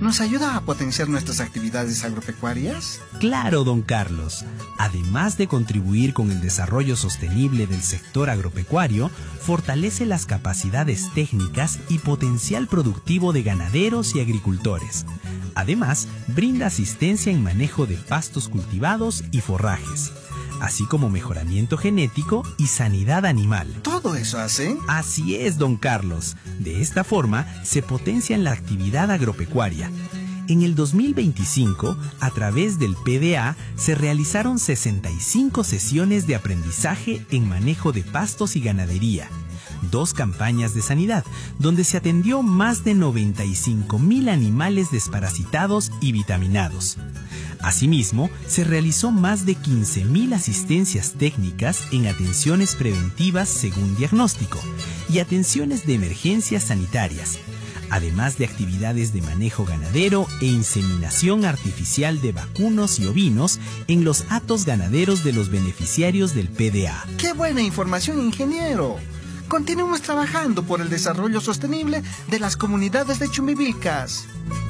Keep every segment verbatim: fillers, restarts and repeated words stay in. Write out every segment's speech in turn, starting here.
¿nos ayuda a potenciar nuestras actividades agropecuarias? Claro, don Carlos. Además de contribuir con el desarrollo sostenible del sector agropecuario, fortalece las capacidades técnicas y potencial productivo de ganaderos y agricultores. Además, brinda asistencia en manejo de pastos cultivados y forrajes, así como mejoramiento genético y sanidad animal. ¿Todo eso hace? Así es, don Carlos. De esta forma, se potencia la actividad agropecuaria. En el dos mil veinticinco, a través del P D A, se realizaron sesenta y cinco sesiones de aprendizaje en manejo de pastos y ganadería, dos campañas de sanidad, donde se atendió más de noventa y cinco mil animales desparasitados y vitaminados. Asimismo, se realizó más de quince mil asistencias técnicas en atenciones preventivas según diagnóstico y atenciones de emergencias sanitarias, además de actividades de manejo ganadero e inseminación artificial de vacunos y ovinos en los hatos ganaderos de los beneficiarios del P D A. ¡Qué buena información, ingeniero! Continuemos trabajando por el desarrollo sostenible de las comunidades de Chumbivilcas.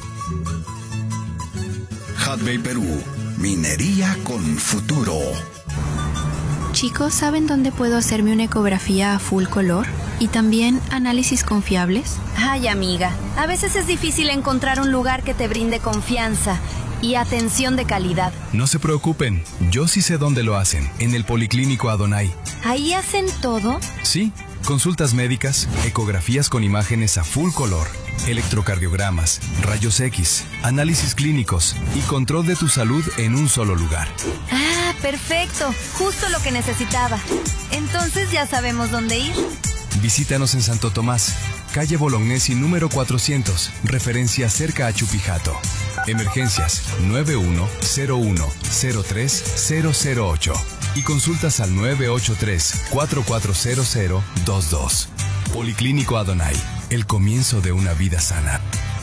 Hudbay Perú, minería con futuro. Chicos, ¿saben dónde puedo hacerme una ecografía a full color? ¿Y también análisis confiables? Ay, amiga, a veces es difícil encontrar un lugar que te brinde confianza y atención de calidad. No se preocupen, yo sí sé dónde lo hacen, en el Policlínico Adonai. ¿Ahí hacen todo? Sí, consultas médicas, ecografías con imágenes a full color, electrocardiogramas, rayos X, análisis clínicos y control de tu salud en un solo lugar. Ah, perfecto, justo lo que necesitaba. Entonces ya sabemos dónde ir. Visítanos en Santo Tomás, calle Bolognesi número cuatrocientos, referencia cerca a Chupijato. Emergencias nueve uno cero uno cero tres cero cero ocho y consultas al nueve ocho tres cuatro cuatro cero cero dos dos. Policlínico Adonai, el comienzo de una vida sana.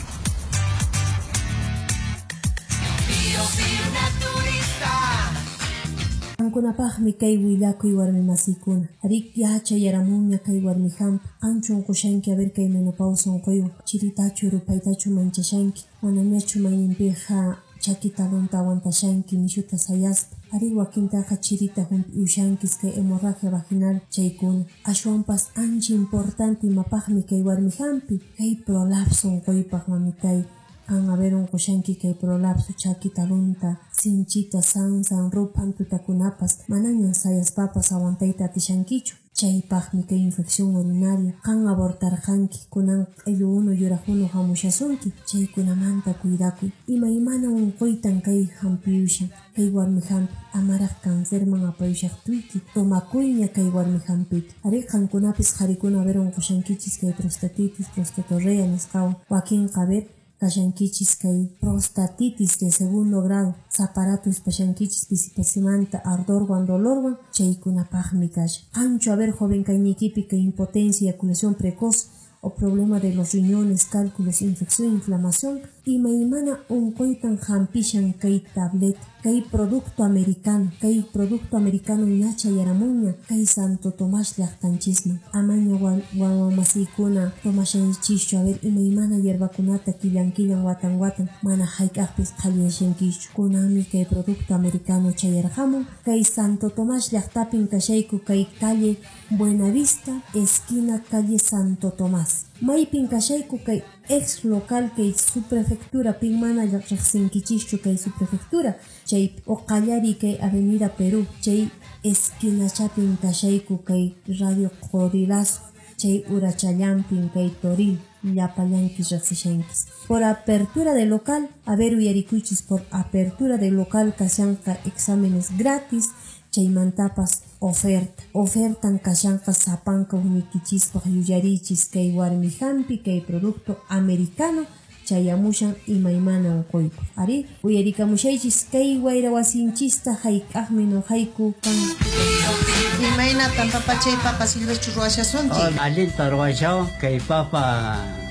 Kunapaqmi kay willakuy warmi masiykuna. Arik yacha yaramunña kay warmi hampi. Qanchun qushanki a ver kay menopausa unquywan. Chiritachu rupaytachu manchashanki. Manañachu mayninpiqa chakitalunta aguantashanki nishuta sayaspa. Arik wakintaqa chirita humpi ushankis kay hemorragia vaginal chaykuna. Ashwanpas ancha importante mapaqmi kay warmi hampi. Kay prolapso unquypaq mamitay. Kan haber un qushanki kay prolapso chakitalunta sinchita sansan rupan tutakunapas manañan sayaspapas aguantayta atishankichu. Chaypaqmi kay infección urinaria kan abortarqanki kunan q'illu unu yuraq unu hamushasunki. Chaykunamanta cuidakuy. Imaymana unquytan kay hampiyushan kay warmi hampi amaraq cancerman apayushaqtuyki. Tomakuyña kay warmi hampita. Ari qankunapis qharikuna haber unqushankichis kay prostatitis, prostatorrea nisqawan. Wakinqa haber kashankichis kay prostatitis de segundo grado, zaparato espashankichis pisipasimanta ardorwan dolorwan chaykunapaqmi kasha. Ancho haber joven kaynikipi kay impotencia, eyaculación precoz o problema de los riñones, cálculos, infección, inflamación, imaymana unquytan hampishan kay tablet, kay producto americano, kay producto americano ñacha yaramunña, kay Santo Tomás llaqtanchisman. Amaña wawamasiykuna tomashanchischu haber imaymana yerbakunata killan killan watan watan mana hayk'aqpis qhaliyanshankischu. Kunanmi kay producto americano chayarqamun, kay Santo Tomás llaqtapin kashayku kay calle Buenavista, esquina calle Santo Tomás. Maypin kashayku kay ex local kay subprefectura pin mana riqsinkichischu kay subprefectura chay oqallari kay avenida Perú chay esquina chapin kashayku kay radio Corilazo chay urachallampin kay Toril llapallankis riqsishankis. Por apertura de local haber uyarikuychis por apertura de local kashanqa exámenes gratis chaymantapas oferta. Ofertan kashanqa sapanka unikichispaq yuyarichis kay warmi hampi kay producto americano chayamushan imaymana unquyku. Ari uyarikamushaychis kay wayra wasinchista hayk'aqmi nuqayku kan. Imaynatan papa chay papa silvestre ruwashasunki? Allinta ruwashawan kay papa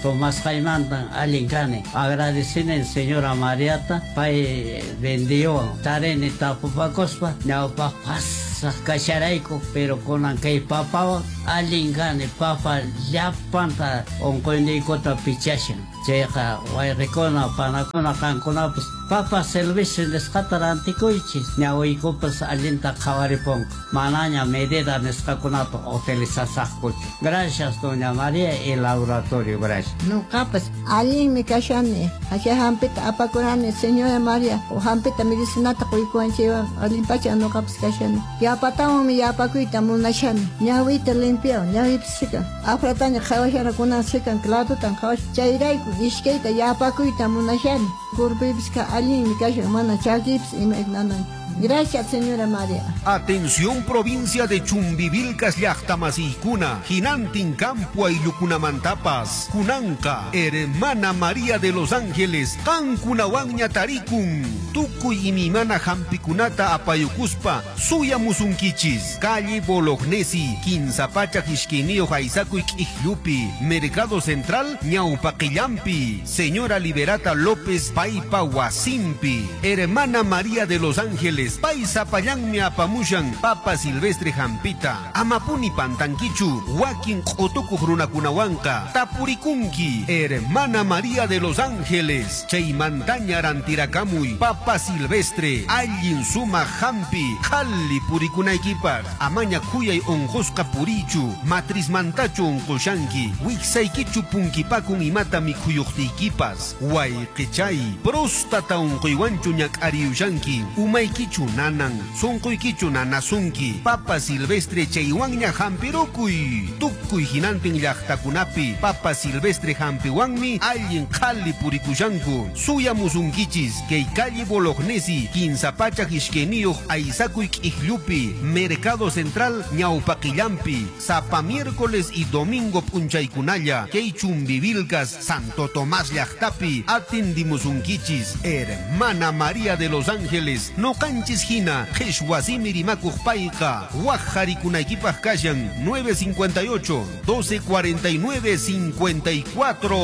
Tomás Caimanta, Alincane. Agradecen señora Mariata, Pai vendió, Tarene Tapupacospa, Naupapas. Cacharaiko, pero con aquel papa, Alincane, papa, ya panta, on coindicota pichashan. Cheja, Guayricona, Panacona, Cancona, papa servicio de escataranticoichis, Ñahuicopas, Alinta Cavaripon, Manaña, Medida, Nescaconato, Hotelisa Sacocho. Gracias, doña María, y el laboratorio, gracias. No capas, Alin me cachane, allá Hampita, Apacurane, señora María, o Hampita medicinata, Coicoancheva, Alimpacha, no capas cachane. Ya patamos mi apacuita, Munachane, Ñahuita limpio, Ñahuipsica, Afratania, Javajara, Kuna, Secan, Clato, tan Jav, Chairaico. Ishkeita yapakuita munashani. Kurbibska alin mikasha mana chakips y megnanan. Gracias, señora María. Atención, provincia de Chumbivilcas, Llactamasicuna, Jinantin, Campo y Lucunamantapas, Cunanca, Hermana María de los Ángeles, Cancunawaña Taricun, Tucuy y Mimana Jampicunata Apayucuspa, Suya Musunquichis, Calle Bolognesi, Quinzapacha Quisquinio Jaizacuic Ijlupi, Mercado Central, Ñaupaquillampi, Señora Liberata López Paipa Huasimpi, Hermana María de los Ángeles, Paisa Payanmi Apamushan, Papa Silvestre Jampita, Amapuni Pantanquichu, Joaquín Otoku Runakunahuanca, Tapurikunki, Hermana María de los Ángeles, Cheimantaña Rantiracamuy, Papa Silvestre, Allin Suma Jampi, Jalli Purikunaikipas, Amaña Kuyay Onjosca Purichu, Matriz Mantachu Onkoshanki, Wixaikichu Punkipakun Imata Mikuyuktikipas, Huayquechay, Próstata Onkoiwanchu Ñak Ariushanki, Umaykichu Nanan, Sonkoikichu Nanasunki, Papa Silvestre Cheiwanña Jampirokuy, Tukuy Jinantin Llactakunapi, Papa Silvestre Jampiwanmi, Allin Jalli Purikushanku, Suya Musunkichis, Keikali Bolognesi, Quinzapacha Quisquenio, Aizacuic Ijlupi, Mercado Central, Ñaupaquillampi, Zapa Miércoles y Domingo Punchaycunaya, Keichumbivilcas, Santo Tomás Llactapi, Atendimusunkichis, Hermana María de los Ángeles, no canchis Jina, Jeshwasimirimakuj Paika, Guajaricunaikipaj Kashan, nueve cincuenta y ocho, doce cuarenta y nueve, cincuenta y cuatro.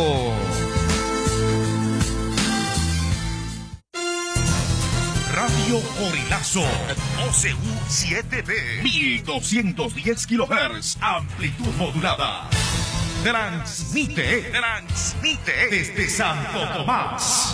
Radio Corilazo, O C U siete B, mil doscientos diez kilohertz, amplitud modulada. Transmite, transmite desde Santo Tomás.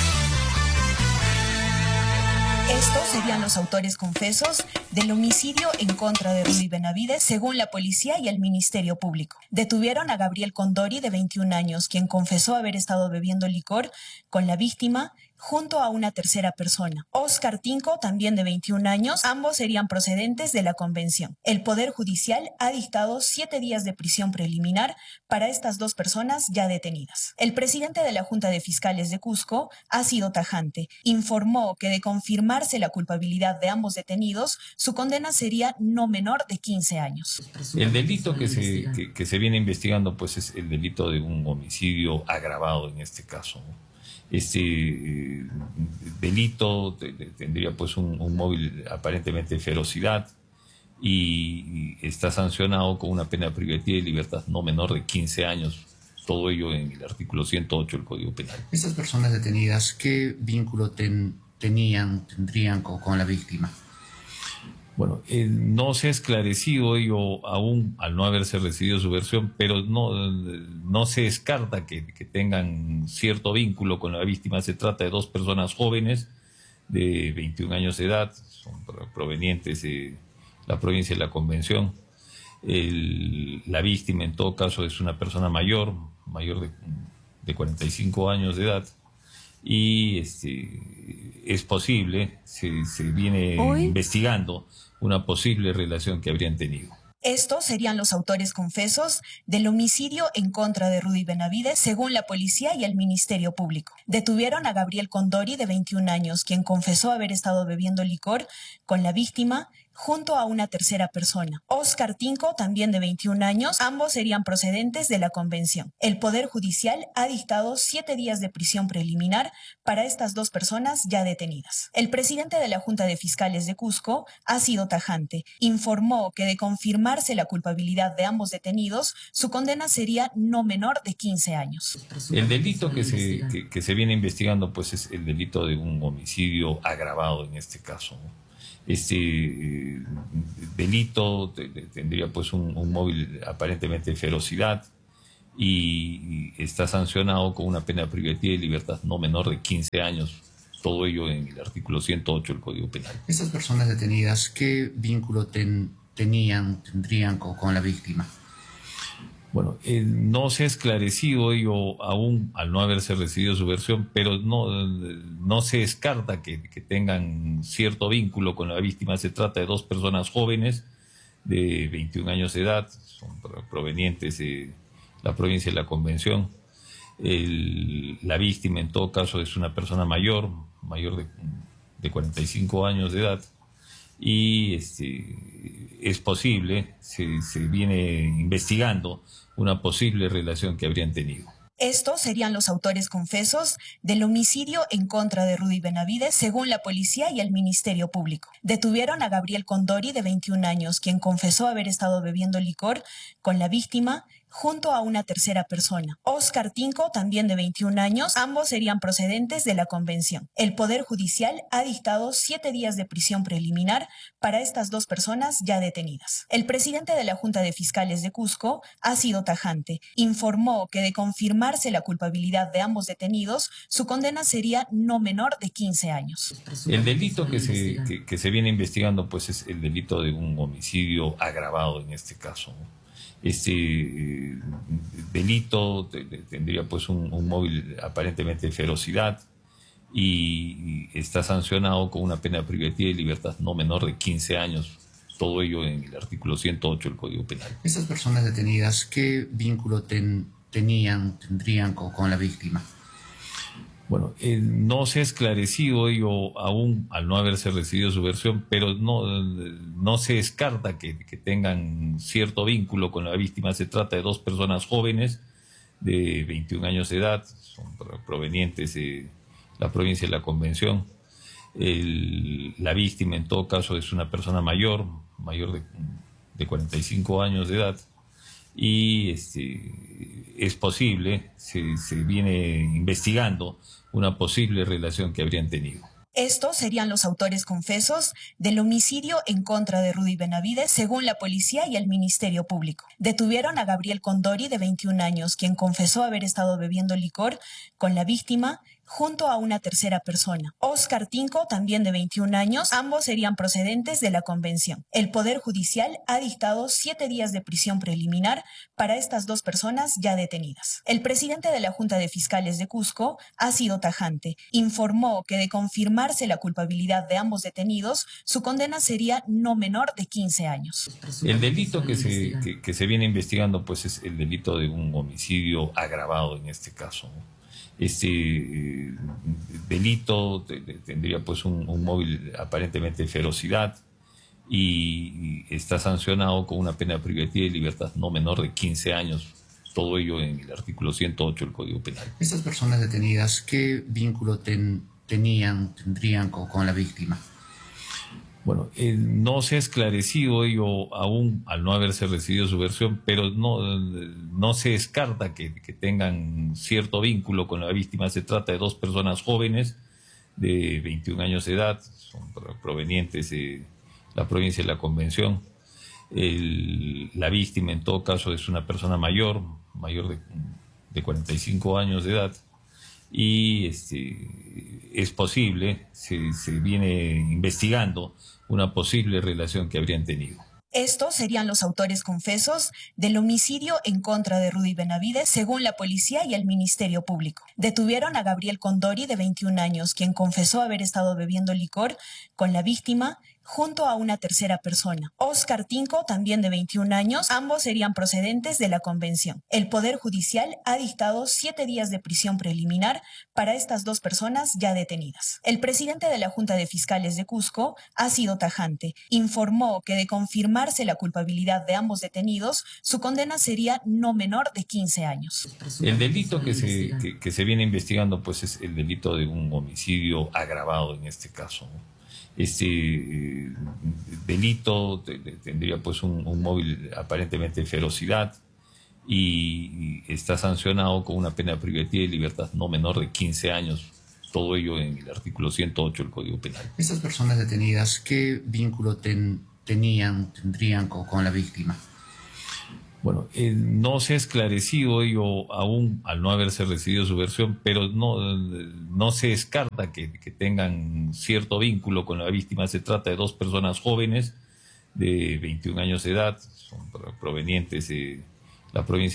Estos serían los autores confesos del homicidio en contra de Rudy Benavides, según la policía y el Ministerio Público. Detuvieron a Gabriel Condori, de veintiún años, quien confesó haber estado bebiendo licor con la víctima junto a una tercera persona. Oscar Tinco, también de veintiún años, ambos serían procedentes de la convención. El Poder Judicial ha dictado siete días de prisión preliminar para estas dos personas ya detenidas. El presidente de la Junta de Fiscales de Cusco ha sido tajante. Informó que de confirmarse la culpabilidad de ambos detenidos, su condena sería no menor de quince años. El delito que se, que, que se viene investigando pues es el delito de un homicidio agravado en este caso, ¿no? Este eh, delito te, te, tendría pues un, un móvil aparentemente de ferocidad y, y está sancionado con una pena privativa de libertad no menor de quince años, todo ello en el artículo ciento ocho del Código Penal. Estas personas detenidas, ¿qué vínculo ten, tenían, tendrían con, con la víctima? Bueno, eh, no se ha esclarecido ello aún al no haberse recibido su versión, pero no, no se descarta que, que tengan cierto vínculo con la víctima. Se trata de dos personas jóvenes de veintiún años de edad, son provenientes de la provincia de la Convención. El, la víctima en todo caso es una persona mayor, mayor de, de cuarenta y cinco años de edad. Y este, es posible, se, se viene ¿Hoy? investigando una posible relación que habrían tenido. Estos serían los autores confesos del homicidio en contra de Rudy Benavides, según la policía y el Ministerio Público. Detuvieron a Gabriel Condori, de veintiún años, quien confesó haber estado bebiendo licor con la víctima junto a una tercera persona. Oscar Tinco, también de veintiún años, ambos serían procedentes de la convención. El Poder Judicial ha dictado siete días de prisión preliminar para estas dos personas ya detenidas. El presidente de la Junta de Fiscales de Cusco ha sido tajante. Informó que de confirmarse la culpabilidad de ambos detenidos, su condena sería no menor de quince años. El delito que se, que, que se viene investigando pues es el delito de un homicidio agravado en este caso, ¿no? Este eh, delito te, te, tendría pues un, un móvil aparentemente de ferocidad y, y está sancionado con una pena privativa de libertad no menor de quince años, todo ello en el artículo ciento ocho del Código Penal. Estas personas detenidas, ¿qué vínculo ten, tenían, tendrían con, con la víctima? Bueno, eh, no se ha esclarecido ello aún al no haberse recibido su versión, pero no, no se descarta que, que tengan cierto vínculo con la víctima. Se trata de dos personas jóvenes de veintiún años de edad, son provenientes de la provincia de la Convención. El, la víctima en todo caso es una persona mayor, mayor de, de cuarenta y cinco años de edad, y este, es posible, se, se viene investigando una posible relación que habrían tenido. Estos serían los autores confesos del homicidio en contra de Rudy Benavides, según la policía y el Ministerio Público. Detuvieron a Gabriel Condori, de veintiún años, quien confesó haber estado bebiendo licor con la víctima junto a una tercera persona. Oscar Tinco, también de veintiún años, ambos serían procedentes de la convención. El Poder Judicial ha dictado siete días de prisión preliminar para estas dos personas ya detenidas. El presidente de la Junta de Fiscales de Cusco ha sido tajante. Informó que de confirmarse la culpabilidad de ambos detenidos, su condena sería no menor de quince años. El delito que se, que, que se viene investigando pues es el delito de un homicidio agravado en este caso, ¿no? Este eh, delito te, te, tendría pues un, un móvil aparentemente de ferocidad y, y está sancionado con una pena privativa de libertad no menor de quince años, todo ello en el artículo ciento ocho del Código Penal. Estas personas detenidas, ¿qué vínculo ten, tenían, tendrían con, con la víctima? Bueno, eh, no se ha esclarecido ello aún al no haberse recibido su versión, pero no, no se descarta que, que tengan cierto vínculo con la víctima. Se trata de dos personas jóvenes de veintiún años de edad, son provenientes de la provincia de la Convención. El, la víctima en todo caso es una persona mayor, mayor de, de cuarenta y cinco años de edad, y este, es posible, se, se viene investigando una posible relación que habrían tenido. Estos serían los autores confesos del homicidio en contra de Rudy Benavides, según la policía y el Ministerio Público. Detuvieron a Gabriel Condori, de veintiún años, quien confesó haber estado bebiendo licor con la víctima junto a una tercera persona. Oscar Tinco, también de veintiún años, ambos serían procedentes de la convención. El Poder Judicial ha dictado siete días de prisión preliminar para estas dos personas ya detenidas. El presidente de la Junta de Fiscales de Cusco ha sido tajante. Informó que de confirmarse la culpabilidad de ambos detenidos, su condena sería no menor de quince años. El delito que se, que, que se viene investigando pues es el delito de un homicidio agravado en este caso, ¿no? Este eh, delito te, te, tendría pues un, un móvil aparentemente de ferocidad y, y está sancionado con una pena privativa de libertad no menor de quince años, todo ello en el artículo ciento ocho del Código Penal. Estas personas detenidas, ¿qué vínculo ten, tenían, tendrían con, con la víctima? Bueno, eh, no se ha esclarecido ello aún al no haberse recibido su versión, pero no, no se descarta que, que tengan cierto vínculo con la víctima. Se trata de dos personas jóvenes de veintiún años de edad, son provenientes de la provincia de la Convención. El, la víctima en todo caso es una persona mayor, mayor de, de cuarenta y cinco años de edad, y este, es posible, se, se viene investigando una posible relación que habrían tenido. Estos serían los autores confesos del homicidio en contra de Rudy Benavides, según la policía y el Ministerio Público. Detuvieron a Gabriel Condori, de veintiún años, quien confesó haber estado bebiendo licor con la víctima junto a una tercera persona. Oscar Tinco, también de veintiún años, ambos serían procedentes de la convención. El Poder Judicial ha dictado siete días de prisión preliminar para estas dos personas ya detenidas. El presidente de la Junta de Fiscales de Cusco ha sido tajante. Informó que de confirmarse la culpabilidad de ambos detenidos, su condena sería no menor de quince años. El delito que se, que, que se viene investigando pues es el delito de un homicidio agravado en este caso, ¿no? Este eh, delito te, te, tendría pues un, un móvil aparentemente de ferocidad y, y está sancionado con una pena privativa de libertad no menor de quince años, todo ello en el artículo ciento ocho del Código Penal. Estas personas detenidas, ¿qué vínculo ten, tenían, tendrían con, con la víctima? Bueno, eh, no se ha esclarecido ello aún al no haberse recibido su versión, pero no, no se descarta que, que tengan cierto vínculo con la víctima. Se trata de dos personas jóvenes de veintiún años de edad, son provenientes de la provincia